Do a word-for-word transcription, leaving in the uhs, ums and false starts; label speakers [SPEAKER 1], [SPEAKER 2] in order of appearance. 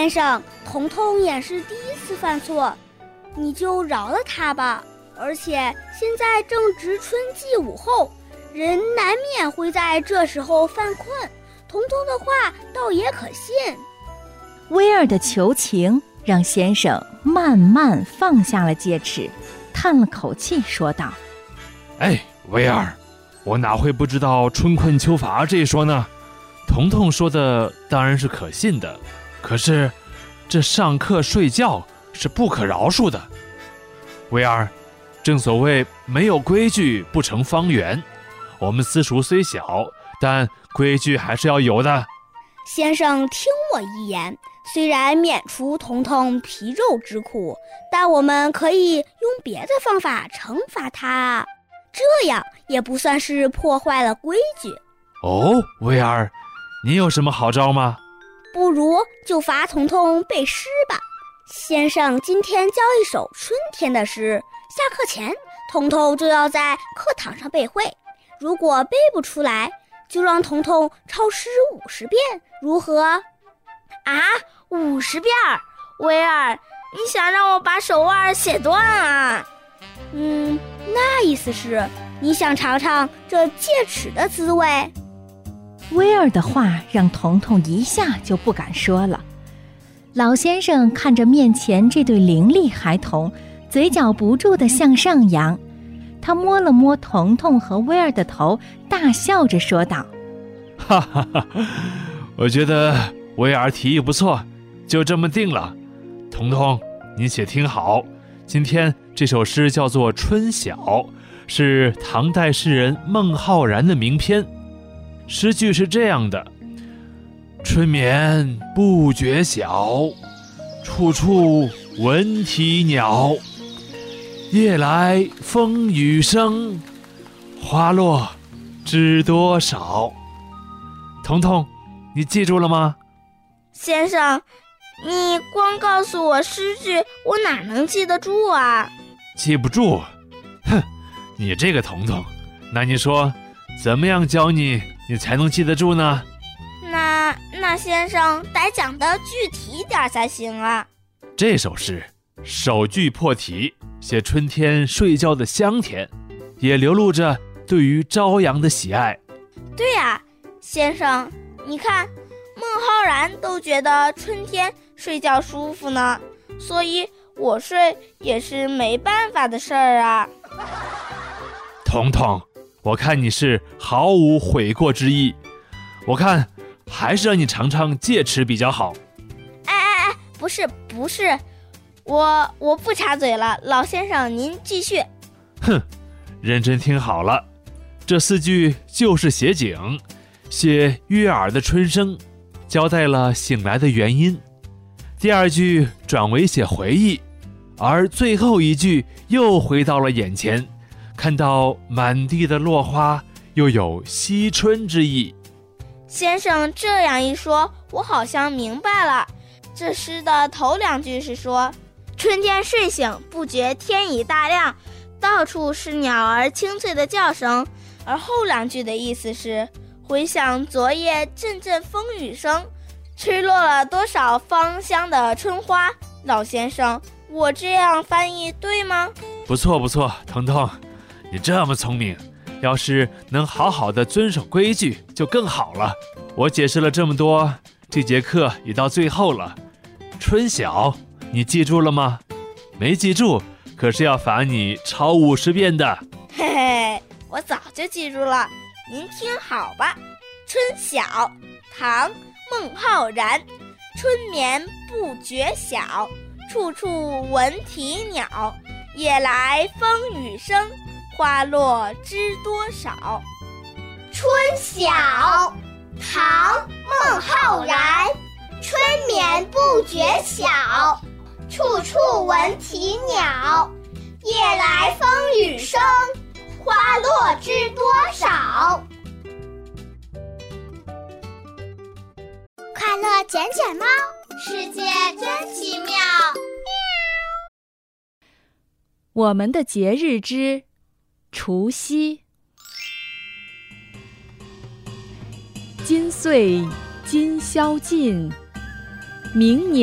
[SPEAKER 1] 先生，彤彤也是第一次犯错，你就饶了他吧。而且现在正值春季午后，人难免会在这时候犯困，彤彤的话倒也可信。
[SPEAKER 2] 威尔的求情让先生慢慢放下了戒尺，叹了口气说道：
[SPEAKER 3] 哎，威尔，我哪会不知道春困秋乏这一说呢？彤彤说的当然是可信的，可是这上课睡觉是不可饶恕的。威尔，正所谓没有规矩不成方圆，我们私塾虽小，但规矩还是要有的。
[SPEAKER 1] 先生听我一言，虽然免除彤彤皮肉之苦，但我们可以用别的方法惩罚他，这样也不算是破坏了规矩。
[SPEAKER 3] 哦，威尔，你有什么好招吗？
[SPEAKER 1] 不如就罚彤彤背诗吧。先生今天教一首春天的诗，下课前彤彤就要在课堂上背会，如果背不出来，就让彤彤抄诗五十遍，如何？
[SPEAKER 4] 啊，五十遍？威尔，你想让我把手腕写断啊？
[SPEAKER 1] 嗯，那意思是你想尝尝这戒尺的滋味。
[SPEAKER 2] 威尔的话让彤彤一下就不敢说了。老先生看着面前这对伶俐孩童，嘴角不住地向上扬。他摸了摸彤彤和威尔的头，大笑着说道：
[SPEAKER 3] 哈哈哈，我觉得威尔提议不错，就这么定了。彤彤，你且听好，今天这首诗叫做《春晓》，是唐代诗人孟浩然的名篇。诗句是这样的：春眠不觉晓，处处闻啼鸟。夜来风雨声，花落知多少。彤彤，你记住了吗？
[SPEAKER 4] 先生，你光告诉我诗句，我哪能记得住啊？
[SPEAKER 3] 记不住？哼，你这个彤彤，那你说怎么样教你，你才能记得住呢？
[SPEAKER 4] 那那先生得讲得具体点才行啊。
[SPEAKER 3] 这首诗首句破题，写春天睡觉的香甜，也流露着对于朝阳的喜爱。
[SPEAKER 4] 对呀，先生，你看孟浩然都觉得春天睡觉舒服呢，所以我睡也是没办法的事儿啊。
[SPEAKER 3] 彤彤，我看你是毫无悔过之意，我看还是让你尝尝戒尺比较好。
[SPEAKER 4] 哎哎哎，不是不是，我我不插嘴了，老先生您继续。
[SPEAKER 3] 哼，认真听好了，这四句就是写景，写悦耳的春声，交代了醒来的原因。第二句转为写回忆，而最后一句又回到了眼前，看到满地的落花，又有惜春之意。
[SPEAKER 4] 先生这样一说，我好像明白了。这诗的头两句是说，春天睡醒，不觉天已大亮，到处是鸟儿清脆的叫声，而后两句的意思是，回想昨夜阵阵风雨声，吹落了多少芳香的春花。老先生，我这样翻译对吗？
[SPEAKER 3] 不错不错，彤彤，你这么聪明，要是能好好的遵守规矩就更好了。我解释了这么多，这节课也到最后了。春晓，你记住了吗？没记住，可是要罚你抄五十遍的。
[SPEAKER 4] 嘿嘿，我早就记住了，您听好吧。春晓，唐，孟浩然。春眠不觉晓，处处闻啼鸟。夜来风雨声，花落知多少。
[SPEAKER 5] 春晓，唐，孟浩然。春眠不觉晓，处处闻啼鸟。夜来风雨声，花落知多少。快乐捡捡猫，世界真奇妙。
[SPEAKER 2] 我们的节日之除夕。今岁今宵尽，明年